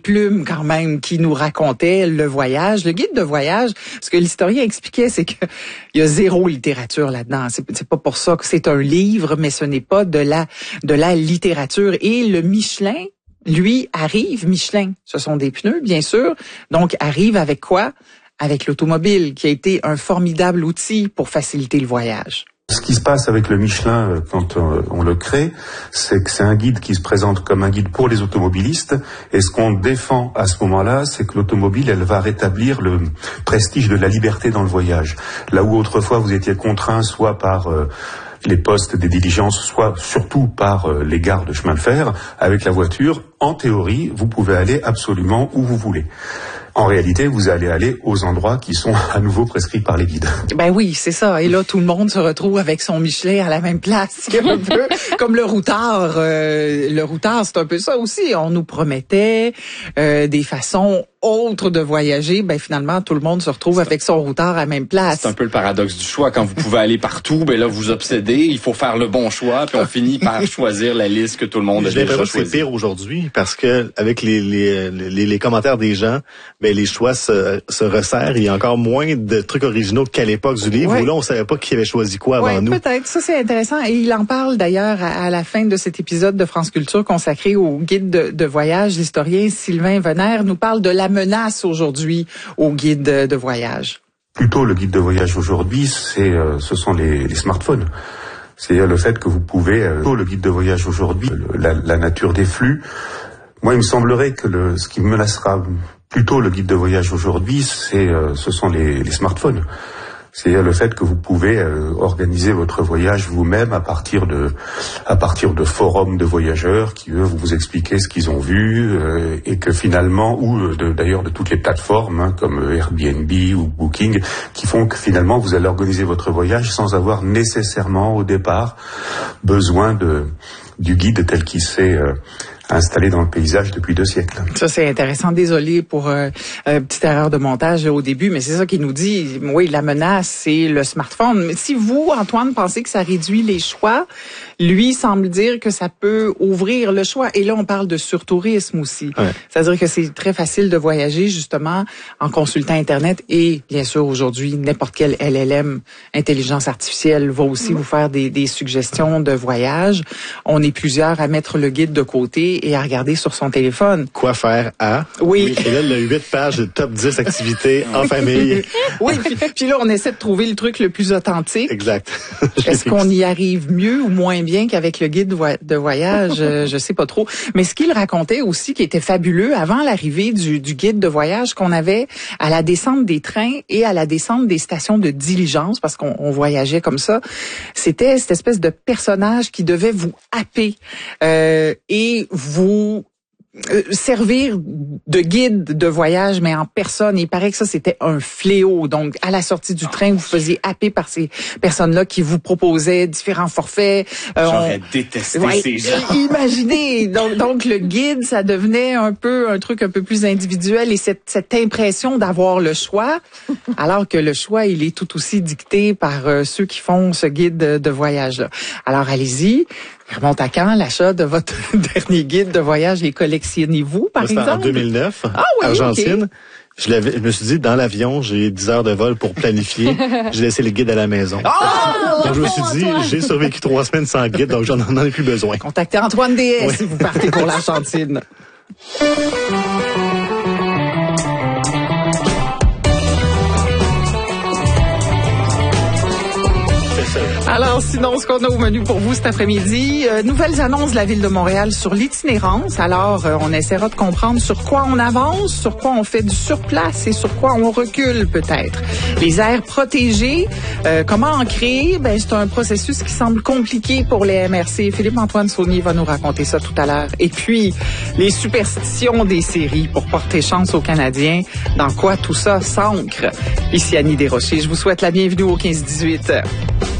plume quand même qui nous racontait le voyage, le guide de voyage. Ce que l'historien expliquait, c'est que il y a zéro littérature là-dedans. C'est pas pour ça que c'est un livre, mais ce n'est pas de la littérature. Et le Michelin, lui, Michelin, ce sont des pneus, bien sûr. Donc, arrive avec quoi? Avec l'automobile, qui a été un formidable outil pour faciliter le voyage. Ce qui se passe avec le Michelin quand on le crée, c'est que c'est un guide qui se présente comme un guide pour les automobilistes. Et ce qu'on défend à ce moment-là, c'est que l'automobile, elle va rétablir le prestige de la liberté dans le voyage. Là où autrefois vous étiez contraint soit par les postes des diligences, soit surtout par les gares de chemin de fer, avec la voiture, en théorie, vous pouvez aller absolument où vous voulez. En réalité, vous allez aller aux endroits qui sont à nouveau prescrits par les guides. Ben oui, c'est ça. Et là, tout le monde se retrouve avec son Michelin à la même place. C'est un peu comme le routard. Le routard, c'est un peu ça aussi. On nous promettait des façons autres de voyager. Ben finalement, tout le monde se retrouve avec son routard à la même place. C'est un peu le paradoxe du choix. Quand vous pouvez aller partout, ben là, vous obsédez. Il faut faire le bon choix, puis on finit par choisir la liste que tout le monde a déjà choisie. C'est pire aujourd'hui parce que avec les commentaires des gens, ben les choix se resserrent. Il y a encore moins de trucs originaux qu'à l'époque du livre où là on savait pas qui avait choisi quoi avant nous. Peut-être. Ça c'est intéressant et il en parle d'ailleurs à la fin de cet épisode de France Culture consacré au guide de voyage. L'historien Sylvain Venère nous parle de la menace aujourd'hui au guide de voyage. Plutôt le guide de voyage aujourd'hui, ce sont les smartphones. C'est-à-dire le fait que vous pouvez le guide de voyage aujourd'hui, la nature des flux. Moi, il me semblerait que ce qui menacera plutôt le guide de voyage aujourd'hui, ce sont les smartphones. C'est-à-dire le fait que vous pouvez organiser votre voyage vous-même à partir de forums de voyageurs qui eux vous expliquer ce qu'ils ont vu et que finalement d'ailleurs de toutes les plateformes comme Airbnb ou Booking qui font que finalement vous allez organiser votre voyage sans avoir nécessairement au départ besoin du guide tel qu'il s'est installé dans le paysage depuis 2 siècles. Ça, c'est intéressant. Désolé pour petite erreur de montage au début, mais c'est ça qu'il nous dit. Oui, la menace, c'est le smartphone. Mais si vous, Antoine, pensez que ça réduit les choix, lui semble dire que ça peut ouvrir le choix. Et là, on parle de surtourisme aussi. Ouais. C'est-à-dire que c'est très facile de voyager, justement, en consultant Internet. Et, bien sûr, aujourd'hui, n'importe quel LLM, intelligence artificielle, va aussi vous faire des suggestions de voyage. On est plusieurs à mettre le guide de côté et à regarder sur son téléphone. Quoi faire à? Oui. Et là, le 8 pages de top 10 activités en famille. Oui, puis là, on essaie de trouver le truc le plus authentique. Exact. Est-ce qu'on y arrive mieux ou moins bien qu'avec le guide de voyage? Je sais pas trop. Mais ce qu'il racontait aussi, qui était fabuleux, avant l'arrivée du guide de voyage qu'on avait à la descente des trains et à la descente des stations de diligence, parce qu'on voyageait comme ça, c'était cette espèce de personnage qui devait vous happer et vous servir de guide de voyage, mais en personne. Il paraît que ça, c'était un fléau. Donc, à la sortie du train, vous faisiez happer par ces personnes-là qui vous proposaient différents forfaits. J'aurais détesté ces gens. Imaginez! Donc, le guide, ça devenait un truc un peu plus individuel et cette impression d'avoir le choix, alors que le choix, il est tout aussi dicté par ceux qui font ce guide de voyage-là. Alors, allez-y. Il remonte à quand l'achat de votre dernier guide de voyage? Les collectionnez-vous, par exemple? En 2009, ah, oui, Argentine. Okay. Je me suis dit, dans l'avion, j'ai 10 heures de vol pour planifier. J'ai laissé le guide à la maison. Oh! Donc, je me suis dit, j'ai survécu 3 semaines sans guide, donc j'en ai plus besoin. Contactez Antoine DS si vous partez pour l'Argentine. Alors, sinon, ce qu'on a au menu pour vous cet après-midi, nouvelles annonces de la Ville de Montréal sur l'itinérance. Alors, on essaiera de comprendre sur quoi on avance, sur quoi on fait du surplace et sur quoi on recule peut-être. Les aires protégées, comment en créer? Ben, c'est un processus qui semble compliqué pour les MRC. Philippe-Antoine Saunier va nous raconter ça tout à l'heure. Et puis, les superstitions des séries pour porter chance aux Canadiens. Dans quoi tout ça s'ancre? Ici Annie Desrochers. Je vous souhaite la bienvenue au 15-18.